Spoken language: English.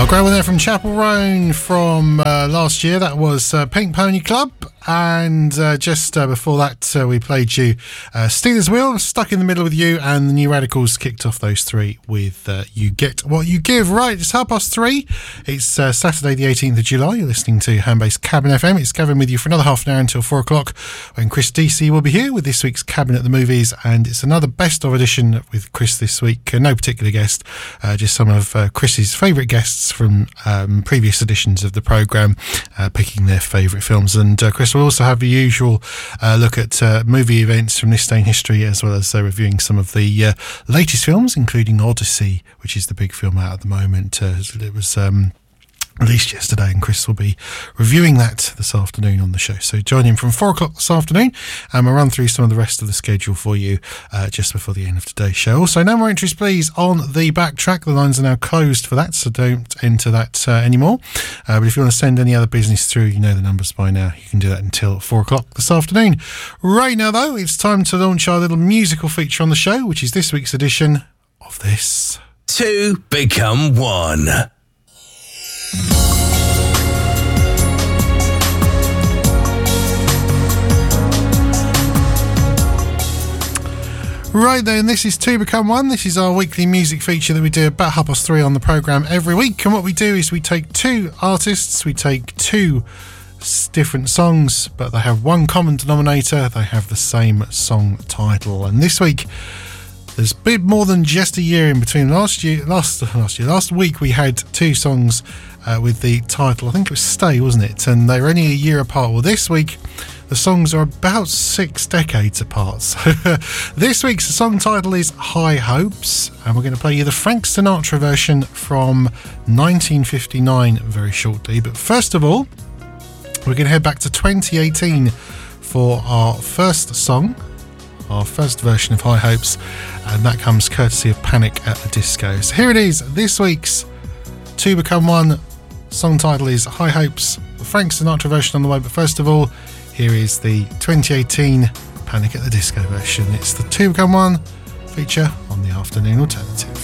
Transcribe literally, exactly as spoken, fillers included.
Great one there from Chapel Roan from uh, last year. That was uh, Pink Pony Club. And uh, just uh, before that, uh, we played you uh, Stealers Wheel, Stuck in the Middle with You, and the New Radicals kicked off those three with uh, You Get What You Give. Right, it's half past three. It's uh, Saturday the eighteenth of July. You're listening to Handbase Cabin F M. It's Gavin with you for another half an hour until four o'clock when Chris D C will be here with this week's Cabin at the Movies. And it's another best of edition with Chris this week. Uh, no particular guest, uh, just some of uh, Chris's favourite guests from um, previous editions of the programme, uh, picking their favourite films. And uh, Chris will also have the usual uh, look at uh, movie events from this day in history, as well as uh, reviewing some of the uh, latest films, including Odyssey, which is the big film out at the moment. Uh, it was um, released yesterday, and Chris will be reviewing that this afternoon on the show. So join him from four o'clock this afternoon, and we'll run through some of the rest of the schedule for you uh, just before the end of today's show. Also, no more entries, please, on the backtrack. The lines are now closed for that, so don't enter that uh, anymore. Uh, but if you want to send any other business through, you know the numbers by now. You can do that until four o'clock this afternoon. Right now, though, it's time to launch our little musical feature on the show, which is this week's edition of this. Two become one. Right then, this is Two Become One. This is our weekly music feature that we do about half past three on the programme every week. And what we do is we take two artists, we take two different songs, but they have one common denominator. They have the same song title. And this week, there's a bit more than just a year in between. Last year, last last year, last week we had two songs uh, with the title. I think it was Stay, wasn't it? And they were only a year apart. Well, this week the songs are about six decades apart. So this week's song title is High Hopes, and we're going to play you the Frank Sinatra version from nineteen fifty-nine very shortly. But first of all, we're going to head back to twenty eighteen for our first song, our first version of High Hopes, and that comes courtesy of Panic at the Disco. So here it is, this week's Two Become One. Song title is High Hopes, the Frank Sinatra version on the way, but first of all, here is the twenty eighteen Panic at the Disco version. It's the Two Become One feature on the Afternoon Alternative.